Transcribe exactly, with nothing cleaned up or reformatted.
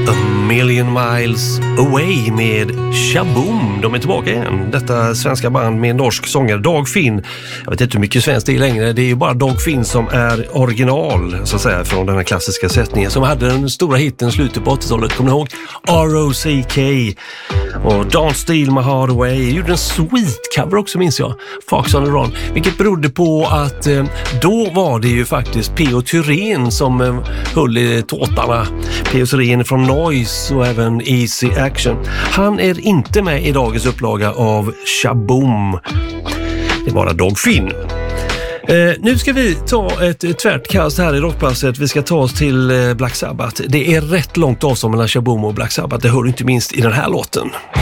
A Million Miles Away med Shaboom. De är tillbaka igen. Detta svenska band med en norsk sångare, Dag Finn. Jag vet inte hur mycket svenskt det är längre. Det är ju bara Dag Finn som är original, så att säga, från den här klassiska sättningen som hade den stora hitten i slutet på åttiotalet. Kommer ni ihåg? R O C K och Don't Steal My Heart Away. Gjorde en sweet cover också, minns jag. Fox on the Run. Vilket berodde på att eh, då var det ju faktiskt P O Thyrén som eh, höll i tåtarna. P O Thyrén från Noise och även Easy Action. Han är inte med i dagens upplaga av Shaboom. Det är bara Dag Finn. Eh, nu ska vi ta ett, ett tvärt kast här i rockpasset. Vi ska ta oss till eh, Black Sabbath. Det är rätt långt avstånd mellan Shaboom och Black Sabbath. Det hör inte minst i den här låten.